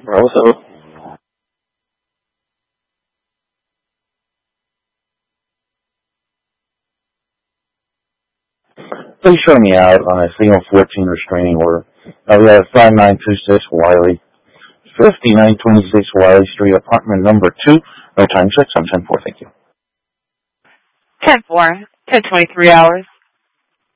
Also, please show me out on a C-14 restraining order. We have 5926 Wiley, 5926 Wiley Street, apartment number 2, no time 6, I'm 10-4, thank you. 10-4, 10:23 hours.